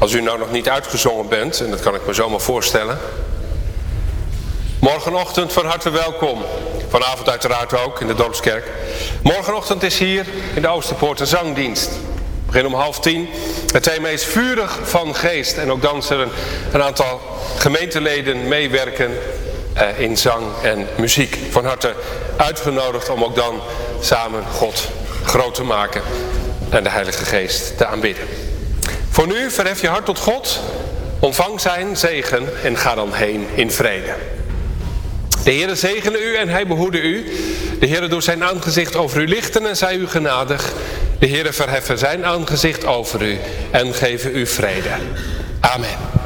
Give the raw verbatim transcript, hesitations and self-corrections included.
Als u nou nog niet uitgezongen bent, en dat kan ik me zomaar voorstellen. Morgenochtend van harte welkom. Vanavond uiteraard ook in de Dorpskerk. Morgenochtend is hier in de Oosterpoort een zangdienst. We beginnen om half tien. Het thema is vurig van geest. En ook dan zullen een aantal gemeenteleden meewerken uh, in zang en muziek. Van harte uitgenodigd om ook dan samen God groot te maken en de Heilige Geest te aanbidden. Voor nu verhef je hart tot God, ontvang zijn zegen en ga dan heen in vrede. De Heere zegene u en hij behoede u. De Heere doet zijn aangezicht over u lichten en zij u genadig. De Heere verheffen zijn aangezicht over u en geven u vrede. Amen.